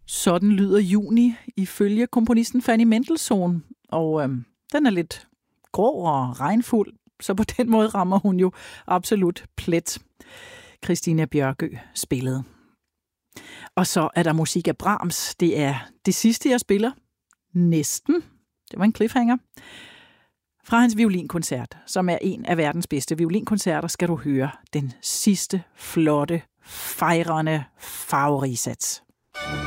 Sådan lyder juni ifølge komponisten Fanny Mendelssohn, og den er lidt grå og regnfuld, så på den måde rammer hun jo absolut plet. Christina Bjørkø spillede. Og så er der musik af Brahms. Det er det sidste, jeg spiller. Næsten. Det var en cliffhanger. Fra hans violinkoncert, som er en af verdens bedste violinkoncerter, skal du høre den sidste flotte, fejrende farverige sats.